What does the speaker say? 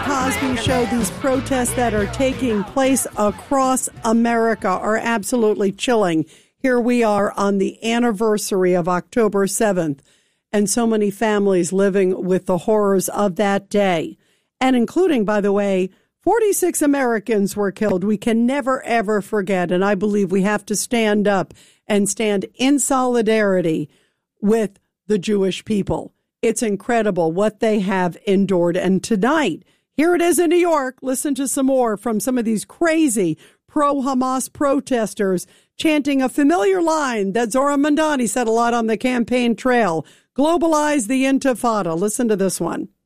Cosby Show. These protests that are taking place across America are absolutely chilling. Here we are on the anniversary of October 7th, and so many families living with the horrors of that day. And including, by the way, 46 Americans were killed. We can never, ever forget. And I believe we have to stand up and stand in solidarity with the Jewish people. It's incredible what they have endured. And tonight, here it is in New York. Listen to some more from some of these crazy pro-Hamas protesters chanting a familiar line that Zohran Mamdani said a lot on the campaign trail. Globalize the Intifada. Listen to this one.